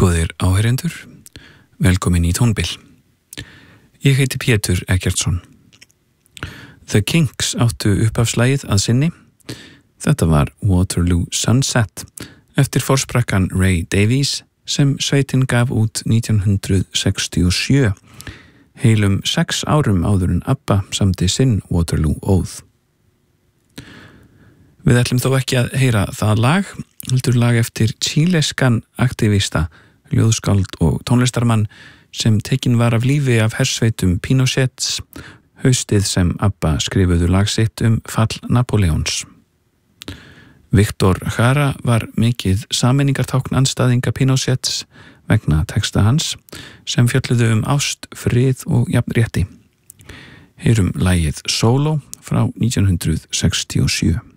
Góðir áheyrendur, velkomin í Tónbil. Ég heiti Pétur Eggertsson. The Kinks áttu upphafslagið að sinni. Þetta var Waterloo Sunset eftir forsprakkan Ray Davies sem sveitin gaf út 1967, heilum 6 árum áður en ABBA samdi sinn Waterloo Óð. Við ætlum þó ekki að heyra það lag, heldur lag eftir chileskan aktivista, ljóðskáld og tónlistarmann sem tekin var af lífi af hersveitum Pinochets haustið sem ABBA skrifuðu lag sitt fall Napóleons. Victor Jara var mikið sameiningartákn andstæðinga Pinochets vegna texta hans sem fjölluðu ást, frið og jafnrétti. Heyrum lagið Solo frá 1967.